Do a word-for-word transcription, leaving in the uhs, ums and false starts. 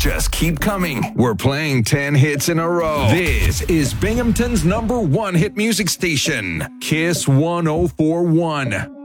just keep coming. We're playing ten hits in a row. This is Binghamton's number one hit music station, Kiss one oh four point one.